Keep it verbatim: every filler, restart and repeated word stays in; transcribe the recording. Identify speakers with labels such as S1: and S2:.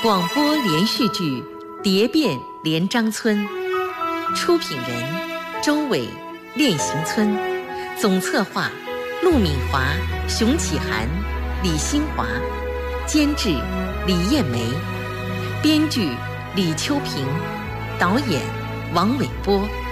S1: 广播连续剧《蝶变连章村》，出品人周伟、练行村，总策划陆敏华、熊启涵、李新华，监制李艳梅，编剧李秋平，导演王伟波。